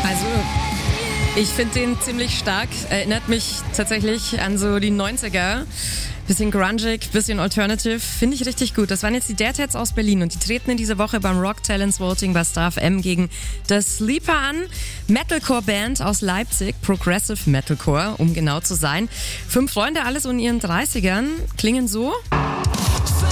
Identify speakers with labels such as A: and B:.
A: Also, ich finde den ziemlich stark. Erinnert mich tatsächlich an so die 90er. Bisschen grungig, bisschen alternative. Finde ich richtig gut. Das waren jetzt die Deadheads aus Berlin und die treten in dieser Woche beim Rock Talents Voting bei Star FM gegen The Sleeper an. Metalcore-Band aus Leipzig, Progressive Metalcore, um genau zu sein. 5 Freunde, alles in ihren 30ern, klingen so.